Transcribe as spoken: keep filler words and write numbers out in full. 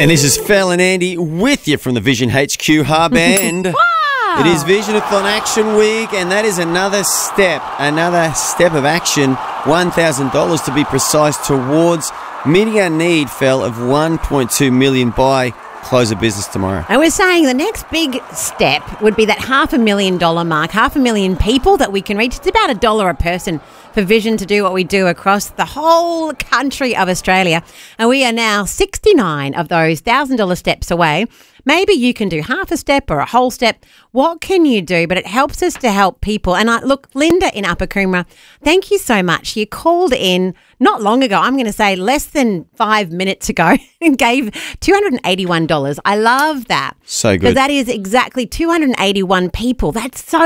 And this is Fel and Andy with you from the Vision H Q Hub. And it is Visionathon Action Week, and that is another step, another step of action, one thousand dollars to be precise, towards meeting our need, Fel, of one point two million dollars by close of business tomorrow. And we're saying the next big step would be that half a million dollar mark, half a million people that we can reach. It's about a dollar a person for Vision to do what we do across the whole country of Australia. And we are now sixty-nine of those one thousand dollars steps away. Maybe you can do half a step or a whole step. What can you do? But it helps us to help people. And I, look, Linda in Upper Coomera, thank you so much. You called in not long ago, I'm going to say less than five minutes ago, and gave two hundred eighty-one dollars. I love that. So good. Because that is exactly two hundred eighty-one people. That's so